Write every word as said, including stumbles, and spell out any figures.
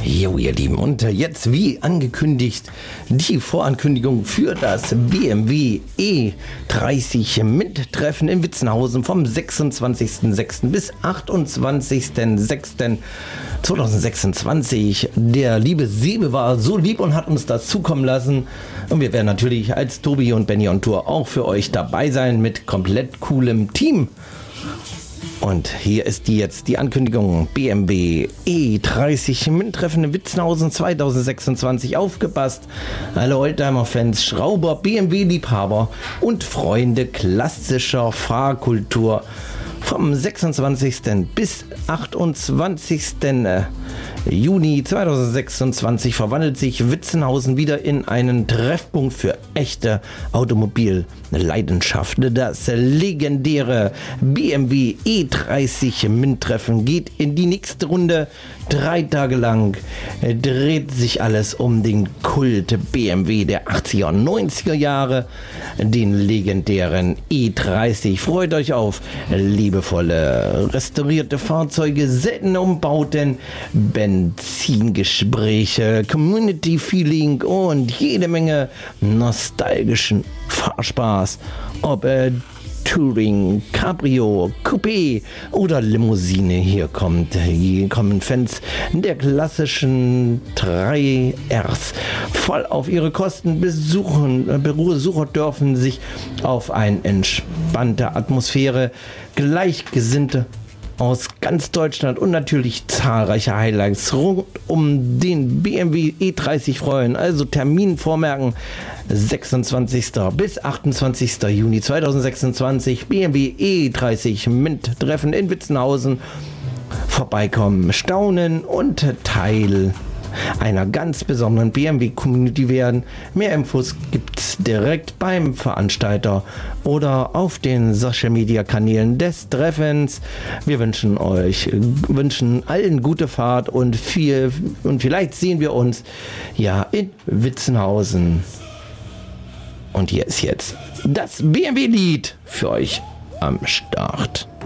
Jo, ihr Lieben, und jetzt wie angekündigt die Vorankündigung für das B M W E dreißig MINT-Treffen in Witzenhausen vom sechsundzwanzigsten sechsten bis achtundzwanzigsten sechsten zweitausendsechsundzwanzig. Der liebe Sebe war so lieb und hat uns das zukommen lassen. Und wir werden natürlich als Tobi und Benny on Tour auch für euch dabei sein mit komplett coolem Team. Und hier ist die jetzt die Ankündigung: B M W E dreißig MINT-Treffen in Witzenhausen zweitausendsechsundzwanzig. Aufgepasst, alle Oldtimer-Fans, Schrauber, B M W-Liebhaber und Freunde klassischer Fahrkultur. Vom sechsundzwanzigsten bis achtundzwanzigsten Juni zweitausendsechsundzwanzig verwandelt sich Witzenhausen wieder in einen Treffpunkt für echte Automobil-Leidenschaft. Das legendäre B M W E dreißig MINT-Treffen geht in die nächste Runde. Drei Tage lang dreht sich alles um den Kult B M W der achtziger und neunziger Jahre, den legendären E dreißig. Freut euch auf liebevolle, restaurierte Fahrzeuge, seltene Umbauten, Benzingespräche, Community-Feeling und jede Menge nostalgischen Fahrspaß. Ob äh, Touring, Cabrio, Coupé oder Limousine, hier kommt, hier kommen Fans der klassischen drei Rs voll auf ihre Kosten. Besuchen, Besucher dürfen sich auf eine entspannte Atmosphäre, Gleichgesinnte aus ganz Deutschland und natürlich zahlreiche Highlights rund um den B M W E dreißig freuen. Also Termin vormerken: sechsundzwanzigsten bis achtundzwanzigsten Juni zweitausendsechsundzwanzig, B M W E dreißig MINT-Treffen in Witzenhausen. Vorbeikommen, staunen und Teil einer ganz besonderen B M W-Community werden. Mehr Infos gibt's direkt beim Veranstalter oder auf den Social-Media-Kanälen des Treffens. Wir wünschen euch, wünschen allen gute Fahrt und viel, und vielleicht sehen wir uns ja in Witzenhausen. Und hier ist jetzt das B M W-Lied für euch am Start.